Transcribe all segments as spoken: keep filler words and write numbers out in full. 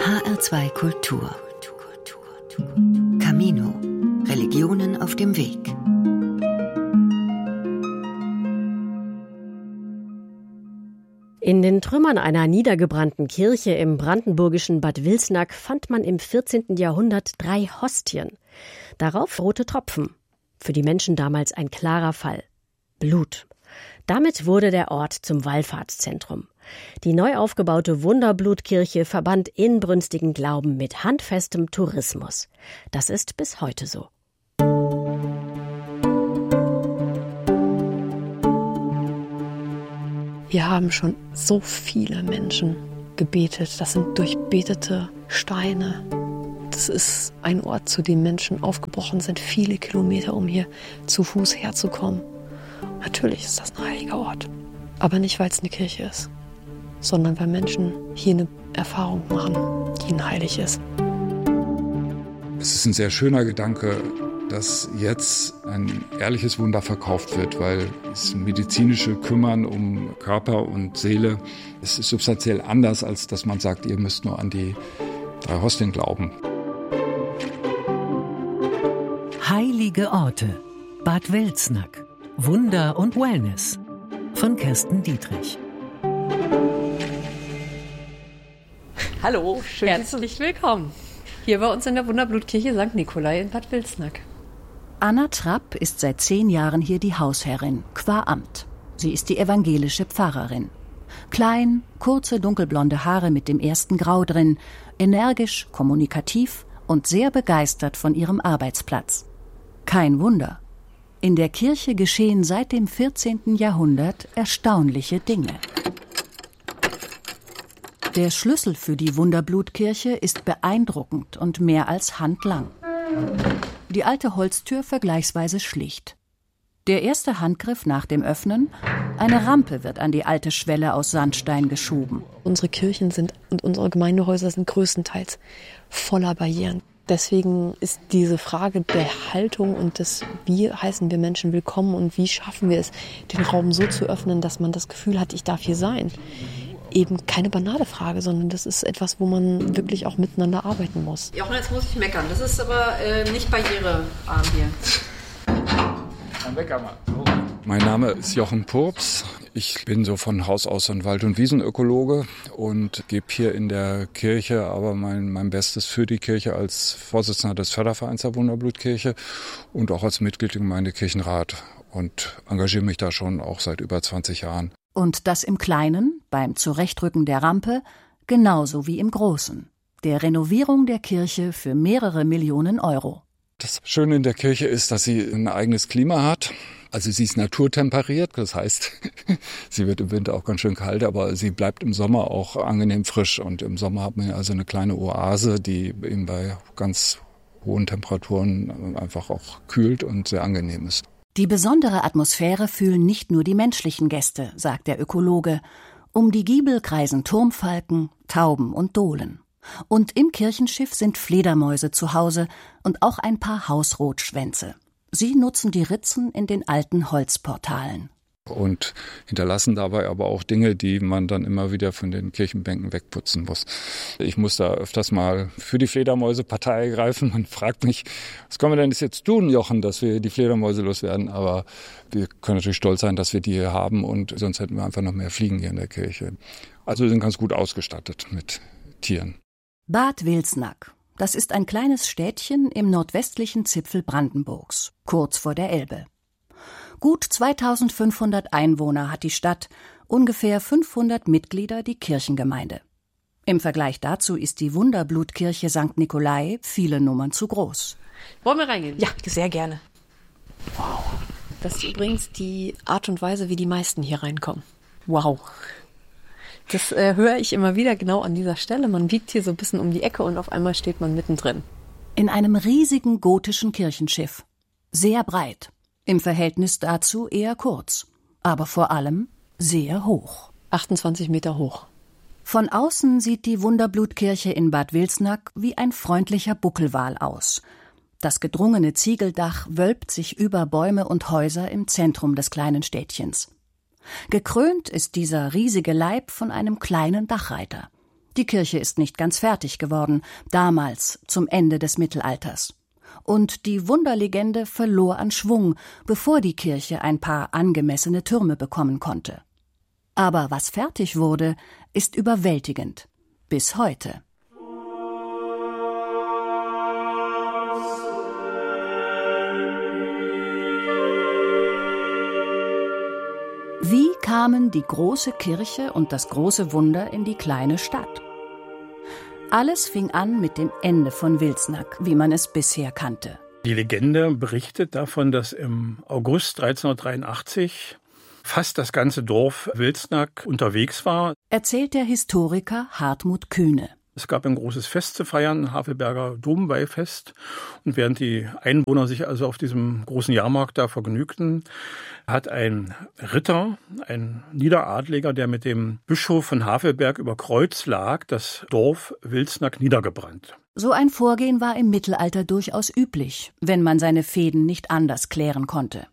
H R zwei Kultur. Camino. Religionen auf dem Weg. In den Trümmern einer niedergebrannten Kirche im brandenburgischen Bad Wilsnack fand man im vierzehnten Jahrhundert drei Hostien. Darauf rote Tropfen. Für die Menschen damals ein klarer Fall. Blut. Damit wurde der Ort zum Wallfahrtszentrum. Die neu aufgebaute Wunderblutkirche verband inbrünstigen Glauben mit handfestem Tourismus. Das ist bis heute so. Wir haben schon so viele Menschen gebetet. Das sind durchbetete Steine. Das ist ein Ort, zu dem Menschen aufgebrochen sind, viele Kilometer, um hier zu Fuß herzukommen. Natürlich ist das ein heiliger Ort. Aber nicht, weil es eine Kirche ist, sondern weil Menschen hier eine Erfahrung machen, die ihnen heilig ist. Es ist ein sehr schöner Gedanke, dass jetzt ein ehrliches Wunder verkauft wird, weil das medizinische Kümmern um Körper und Seele, es ist substanziell anders, als dass man sagt, ihr müsst nur an die drei Hostien glauben. Heilige Orte. Bad Wilsnack. Wunder und Wellness. Von Kirsten Dietrich. Hallo, schön. Herzlich willkommen. Hier bei uns in der Wunderblutkirche Sankt Nikolai in Bad Wilsnack. Anna Trapp ist seit zehn Jahren hier die Hausherrin, qua Amt. Sie ist die evangelische Pfarrerin. Klein, kurze, dunkelblonde Haare mit dem ersten Grau drin, energisch, kommunikativ und sehr begeistert von ihrem Arbeitsplatz. Kein Wunder. In der Kirche geschehen seit dem vierzehnten Jahrhundert erstaunliche Dinge. Der Schlüssel für die Wunderblutkirche ist beeindruckend und mehr als handlang. Die alte Holztür vergleichsweise schlicht. Der erste Handgriff nach dem Öffnen: eine Rampe wird an die alte Schwelle aus Sandstein geschoben. Unsere Kirchen sind und unsere Gemeindehäuser sind größtenteils voller Barrieren. Deswegen ist diese Frage der Haltung und des, wie heißen wir Menschen willkommen und wie schaffen wir es, den Raum so zu öffnen, dass man das Gefühl hat, ich darf hier sein, eben keine banale Frage, sondern das ist etwas, wo man wirklich auch miteinander arbeiten muss. Jochen, jetzt muss ich meckern. Das ist aber äh, nicht barrierearm hier. Ein Wecker mal. So. Mein Name ist Jochen Purps. Ich bin so von Haus aus ein Wald- und Wiesenökologe und gebe hier in der Kirche aber mein, mein Bestes für die Kirche als Vorsitzender des Fördervereins der Wunderblutkirche und auch als Mitglied im Gemeindekirchenrat und engagiere mich da schon auch seit über zwanzig Jahren. Und das im Kleinen, beim Zurechtrücken der Rampe, genauso wie im Großen, der Renovierung der Kirche für mehrere Millionen Euro. Das Schöne in der Kirche ist, dass sie ein eigenes Klima hat. Also sie ist naturtemperiert, das heißt, sie wird im Winter auch ganz schön kalt, aber sie bleibt im Sommer auch angenehm frisch. Und im Sommer hat man also eine kleine Oase, die eben bei ganz hohen Temperaturen einfach auch kühlt und sehr angenehm ist. Die besondere Atmosphäre fühlen nicht nur die menschlichen Gäste, sagt der Ökologe. Um die Giebel kreisen Turmfalken, Tauben und Dohlen. Und im Kirchenschiff sind Fledermäuse zu Hause und auch ein paar Hausrotschwänze. Sie nutzen die Ritzen in den alten Holzportalen. Und hinterlassen dabei aber auch Dinge, die man dann immer wieder von den Kirchenbänken wegputzen muss. Ich muss da öfters mal für die Fledermäuse Partei ergreifen. Man fragt mich, was können wir denn jetzt tun, Jochen, dass wir die Fledermäuse loswerden? Aber wir können natürlich stolz sein, dass wir die hier haben und sonst hätten wir einfach noch mehr Fliegen hier in der Kirche. Also wir sind ganz gut ausgestattet mit Tieren. Bad Wilsnack. Das ist ein kleines Städtchen im nordwestlichen Zipfel Brandenburgs, kurz vor der Elbe. Gut zweitausendfünfhundert Einwohner hat die Stadt, ungefähr fünfhundert Mitglieder die Kirchengemeinde. Im Vergleich dazu ist die Wunderblutkirche Sankt Nikolai viele Nummern zu groß. Wollen wir reingehen? Ja, sehr gerne. Wow. Das ist übrigens die Art und Weise, wie die meisten hier reinkommen. Wow. Das äh, höre ich immer wieder genau an dieser Stelle. Man biegt hier so ein bisschen um die Ecke und auf einmal steht man mittendrin. In einem riesigen gotischen Kirchenschiff. Sehr breit. Im Verhältnis dazu eher kurz. Aber vor allem sehr hoch. achtundzwanzig Meter hoch. Von außen sieht die Wunderblutkirche in Bad Wilsnack wie ein freundlicher Buckelwal aus. Das gedrungene Ziegeldach wölbt sich über Bäume und Häuser im Zentrum des kleinen Städtchens. Gekrönt ist dieser riesige Leib von einem kleinen Dachreiter. Die Kirche ist nicht ganz fertig geworden, damals zum Ende des Mittelalters. Und die Wunderlegende verlor an Schwung, bevor die Kirche ein paar angemessene Türme bekommen konnte. Aber was fertig wurde, ist überwältigend. Bis heute. Wie kamen die große Kirche und das große Wunder in die kleine Stadt? Alles fing an mit dem Ende von Wilsnack, wie man es bisher kannte. Die Legende berichtet davon, dass im August dreizehnhundertdreiundachtzig fast das ganze Dorf Wilsnack unterwegs war, erzählt der Historiker Hartmut Kühne. Es gab ein großes Fest zu feiern, Havelberger Domweihfest. Und während die Einwohner sich also auf diesem großen Jahrmarkt da vergnügten, hat ein Ritter, ein Niederadliger, der mit dem Bischof von Havelberg über Kreuz lag, das Dorf Wilsnack niedergebrannt. So ein Vorgehen war im Mittelalter durchaus üblich, wenn man seine Fehden nicht anders klären konnte.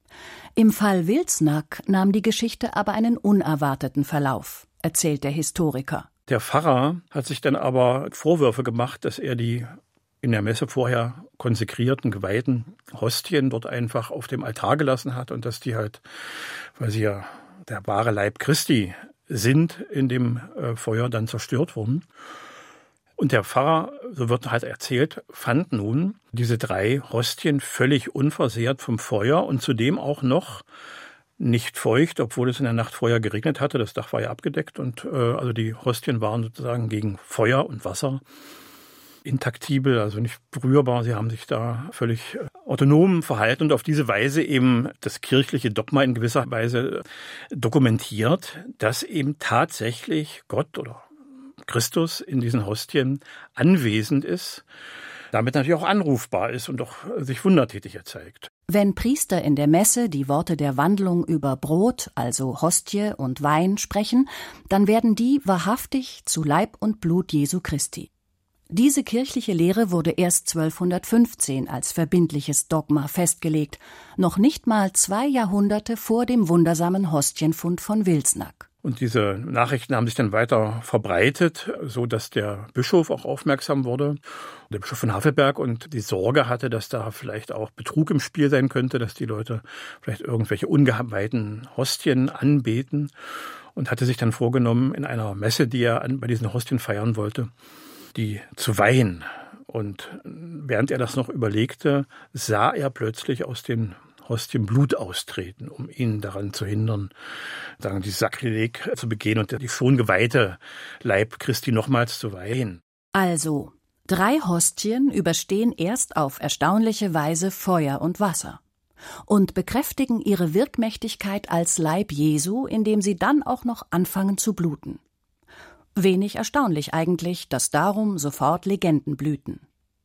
Im Fall Wilsnack nahm die Geschichte aber einen unerwarteten Verlauf, erzählt der Historiker. Der Pfarrer hat sich dann aber Vorwürfe gemacht, dass er die in der Messe vorher konsekrierten, geweihten Hostien dort einfach auf dem Altar gelassen hat und dass die halt, weil sie ja der wahre Leib Christi sind, in dem äh, Feuer dann zerstört wurden. Und der Pfarrer, so wird halt erzählt, fand nun diese drei Hostien völlig unversehrt vom Feuer und zudem auch noch nicht feucht, obwohl es in der Nacht vorher geregnet hatte. Das Dach war ja abgedeckt und äh, also die Hostien waren sozusagen gegen Feuer und Wasser intaktibel, also nicht berührbar. Sie haben sich da völlig autonom verhalten und auf diese Weise eben das kirchliche Dogma in gewisser Weise dokumentiert, dass eben tatsächlich Gott oder Christus in diesen Hostien anwesend ist, damit natürlich auch anrufbar ist und auch sich wundertätig erzeigt. Wenn Priester in der Messe die Worte der Wandlung über Brot, also Hostie und Wein, sprechen, dann werden die wahrhaftig zu Leib und Blut Jesu Christi. Diese kirchliche Lehre wurde erst zwölfhundertfünfzehn als verbindliches Dogma festgelegt, noch nicht mal zwei Jahrhunderte vor dem wundersamen Hostienfund von Wilsnack. Und diese Nachrichten haben sich dann weiter verbreitet, so dass der Bischof auch aufmerksam wurde, der Bischof von Havelberg, und die Sorge hatte, dass da vielleicht auch Betrug im Spiel sein könnte, dass die Leute vielleicht irgendwelche ungeweihten Hostien anbeten, und hatte sich dann vorgenommen, in einer Messe, die er bei diesen Hostien feiern wollte, die zu weihen. Und während er das noch überlegte, sah er plötzlich aus den Hostien Blut austreten, um ihn daran zu hindern, sagen, dieses Sakrileg zu begehen und die schon geweihte Leib Christi nochmals zu weihen. Also, drei Hostien überstehen erst auf erstaunliche Weise Feuer und Wasser und bekräftigen ihre Wirkmächtigkeit als Leib Jesu, indem sie dann auch noch anfangen zu bluten. Wenig erstaunlich eigentlich, dass darum sofort Legenden blühten.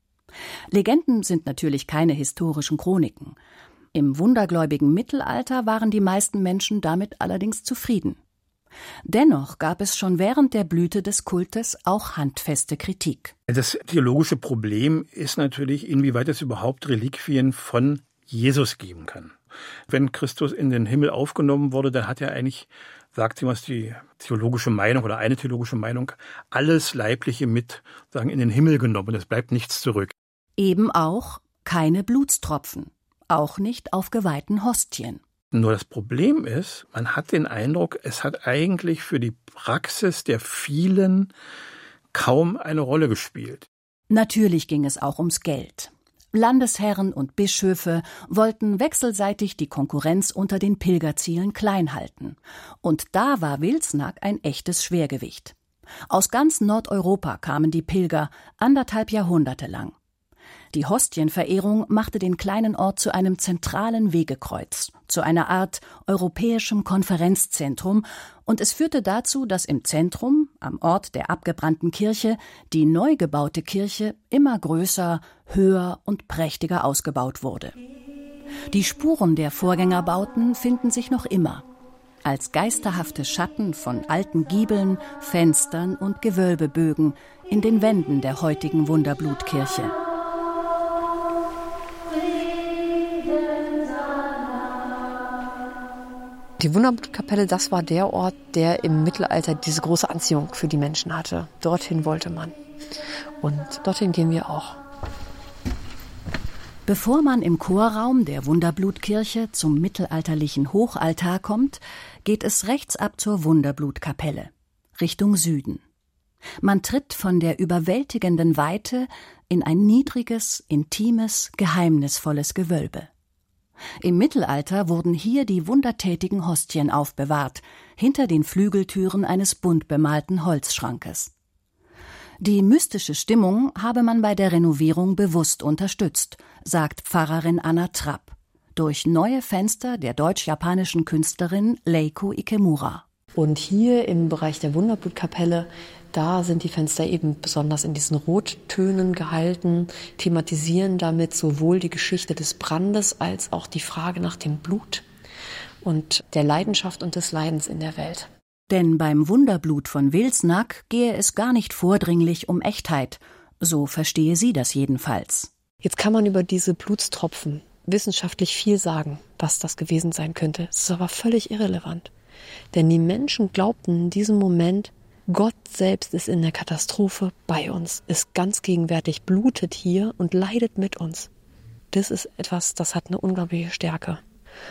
Legenden sind natürlich keine historischen Chroniken. Im wundergläubigen Mittelalter waren die meisten Menschen damit allerdings zufrieden. Dennoch gab es schon während der Blüte des Kultes auch handfeste Kritik. Das theologische Problem ist natürlich, inwieweit es überhaupt Reliquien von Jesus geben kann. Wenn Christus in den Himmel aufgenommen wurde, dann hat er eigentlich, sagt jemand die theologische Meinung oder eine theologische Meinung, alles Leibliche mit, sagen, in den Himmel genommen. Es bleibt nichts zurück. Eben auch keine Blutstropfen. Auch nicht auf geweihten Hostien. Nur das Problem ist, man hat den Eindruck, es hat eigentlich für die Praxis der vielen kaum eine Rolle gespielt. Natürlich ging es auch ums Geld. Landesherren und Bischöfe wollten wechselseitig die Konkurrenz unter den Pilgerzielen klein halten. Und da war Wilsnack ein echtes Schwergewicht. Aus ganz Nordeuropa kamen die Pilger anderthalb Jahrhunderte lang. Die Hostienverehrung machte den kleinen Ort zu einem zentralen Wegekreuz, zu einer Art europäischem Konferenzzentrum, und es führte dazu, dass im Zentrum, am Ort der abgebrannten Kirche, die neu gebaute Kirche immer größer, höher und prächtiger ausgebaut wurde. Die Spuren der Vorgängerbauten finden sich noch immer, als geisterhafte Schatten von alten Giebeln, Fenstern und Gewölbebögen in den Wänden der heutigen Wunderblutkirche. Die Wunderblutkapelle, das war der Ort, der im Mittelalter diese große Anziehung für die Menschen hatte. Dorthin wollte man. Und dorthin gehen wir auch. Bevor man im Chorraum der Wunderblutkirche zum mittelalterlichen Hochaltar kommt, geht es rechts ab zur Wunderblutkapelle, Richtung Süden. Man tritt von der überwältigenden Weite in ein niedriges, intimes, geheimnisvolles Gewölbe. Im Mittelalter wurden hier die wundertätigen Hostien aufbewahrt, hinter den Flügeltüren eines bunt bemalten Holzschrankes. Die mystische Stimmung habe man bei der Renovierung bewusst unterstützt, sagt Pfarrerin Anna Trapp, durch neue Fenster der deutsch-japanischen Künstlerin Leiko Ikemura. Und hier im Bereich der Wunderblutkapelle, da sind die Fenster eben besonders in diesen Rottönen gehalten, thematisieren damit sowohl die Geschichte des Brandes als auch die Frage nach dem Blut und der Leidenschaft und des Leidens in der Welt. Denn beim Wunderblut von Wilsnack gehe es gar nicht vordringlich um Echtheit, so verstehe sie das jedenfalls. Jetzt kann man über diese Blutstropfen wissenschaftlich viel sagen, was das gewesen sein könnte. Es ist aber völlig irrelevant. Denn die Menschen glaubten in diesem Moment, Gott selbst ist in der Katastrophe bei uns, ist ganz gegenwärtig, blutet hier und leidet mit uns. Das ist etwas, das hat eine unglaubliche Stärke.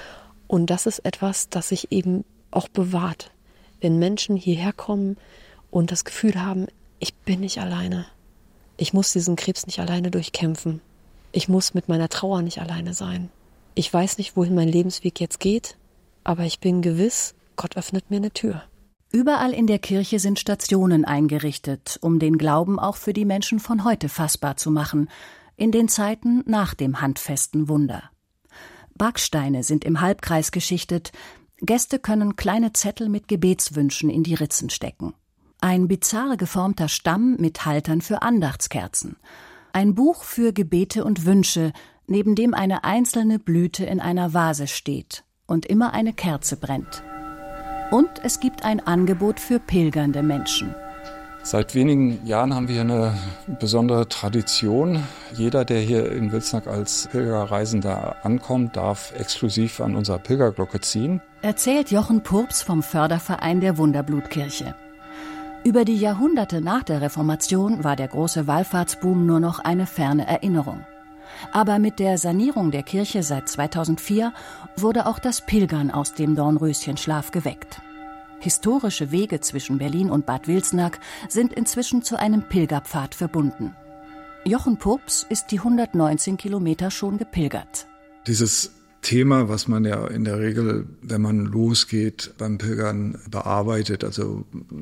Und das ist etwas, das sich eben auch bewahrt. Wenn Menschen hierher kommen und das Gefühl haben, ich bin nicht alleine. Ich muss diesen Krebs nicht alleine durchkämpfen. Ich muss mit meiner Trauer nicht alleine sein. Ich weiß nicht, wohin mein Lebensweg jetzt geht, aber ich bin gewiss, Gott öffnet mir eine Tür. Überall in der Kirche sind Stationen eingerichtet, um den Glauben auch für die Menschen von heute fassbar zu machen, in den Zeiten nach dem handfesten Wunder. Backsteine sind im Halbkreis geschichtet, Gäste können kleine Zettel mit Gebetswünschen in die Ritzen stecken. Ein bizarr geformter Stamm mit Haltern für Andachtskerzen. Ein Buch für Gebete und Wünsche, neben dem eine einzelne Blüte in einer Vase steht und immer eine Kerze brennt. Und es gibt ein Angebot für pilgernde Menschen. Seit wenigen Jahren haben wir eine besondere Tradition. Jeder, der hier in Wilsnack als Pilgerreisender ankommt, darf exklusiv an unserer Pilgerglocke ziehen. Erzählt Jochen Purps vom Förderverein der Wunderblutkirche. Über die Jahrhunderte nach der Reformation war der große Wallfahrtsboom nur noch eine ferne Erinnerung. Aber mit der Sanierung der Kirche seit zweitausendvier wurde auch das Pilgern aus dem Dornröschenschlaf geweckt. Historische Wege zwischen Berlin und Bad Wilsnack sind inzwischen zu einem Pilgerpfad verbunden. Jochen Purps ist die hundertneunzehn Kilometer schon gepilgert. Dieses Thema, was man ja in der Regel, wenn man losgeht, beim Pilgern bearbeitet, also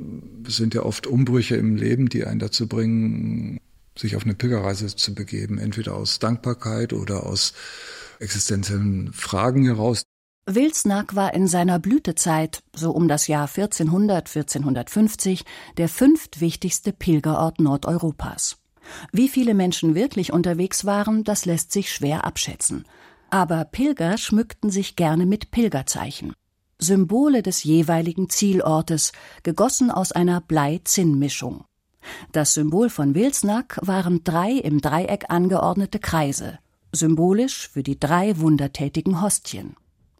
es sind ja oft Umbrüche im Leben, die einen dazu bringen, sich auf eine Pilgerreise zu begeben, entweder aus Dankbarkeit oder aus existenziellen Fragen heraus. Wilsnack war in seiner Blütezeit, so um das Jahr vierzehnhundert, vierzehnhundertfünfzig, der fünftwichtigste Pilgerort Nordeuropas. Wie viele Menschen wirklich unterwegs waren, das lässt sich schwer abschätzen. Aber Pilger schmückten sich gerne mit Pilgerzeichen. Symbole des jeweiligen Zielortes, gegossen aus einer Blei-Zinn-Mischung. Das Symbol von Wilsnack waren drei im Dreieck angeordnete Kreise, symbolisch für die drei wundertätigen Hostien.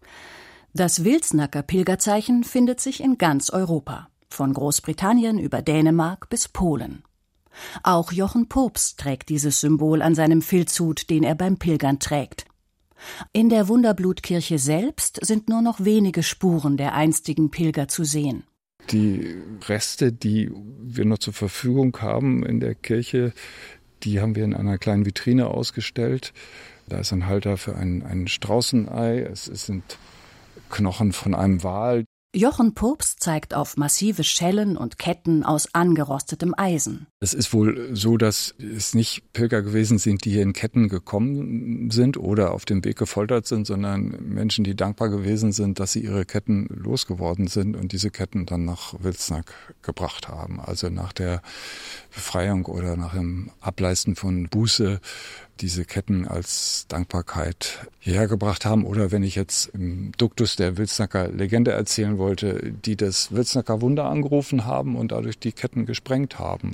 Das Wilsnacker Pilgerzeichen findet sich in ganz Europa, von Großbritannien über Dänemark bis Polen. Auch Jochen Purps trägt dieses Symbol an seinem Filzhut, den er beim Pilgern trägt. In der Wunderblutkirche selbst sind nur noch wenige Spuren der einstigen Pilger zu sehen. Die Reste, die wir noch zur Verfügung haben in der Kirche, die haben wir in einer kleinen Vitrine ausgestellt. Da ist ein Halter für ein, ein Straußenei, es, es sind Knochen von einem Wal. Jochen Purps zeigt auf massive Schellen und Ketten aus angerostetem Eisen. Es ist wohl so, dass es nicht Pilger gewesen sind, die hier in Ketten gekommen sind oder auf dem Weg gefoltert sind, sondern Menschen, die dankbar gewesen sind, dass sie ihre Ketten losgeworden sind und diese Ketten dann nach Wilsnack gebracht haben. Also nach der Befreiung oder nach dem Ableisten von Buße diese Ketten als Dankbarkeit hierher gebracht haben. Oder wenn ich jetzt im Duktus der Wilsnacker Legende erzählen wollte, die das Wilsnacker Wunder angerufen haben und dadurch die Ketten gesprengt haben.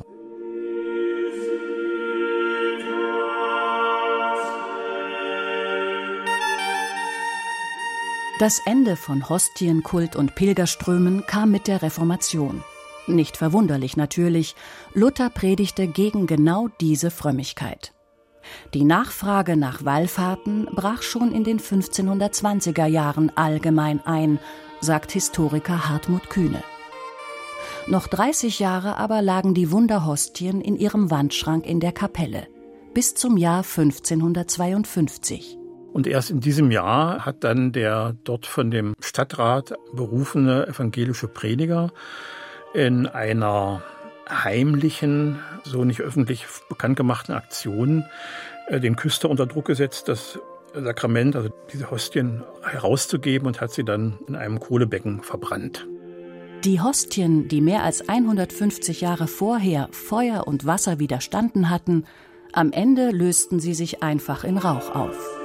Das Ende von Hostienkult und Pilgerströmen kam mit der Reformation. Nicht verwunderlich natürlich, Luther predigte gegen genau diese Frömmigkeit. Die Nachfrage nach Wallfahrten brach schon in den fünfzehnhundertzwanziger Jahren allgemein ein, sagt Historiker Hartmut Kühne. Noch dreißig Jahre aber lagen die Wunderhostien in ihrem Wandschrank in der Kapelle, bis zum Jahr fünfzehnhundertzweiundfünfzig. Und erst in diesem Jahr hat dann der dort von dem Stadtrat berufene evangelische Prediger in einer heimlichen, so nicht öffentlich bekannt gemachten Aktion den Küster unter Druck gesetzt, das Sakrament, also diese Hostien, herauszugeben und hat sie dann in einem Kohlebecken verbrannt. Die Hostien, die mehr als hundertfünfzig Jahre vorher Feuer und Wasser widerstanden hatten, am Ende lösten sie sich einfach in Rauch auf.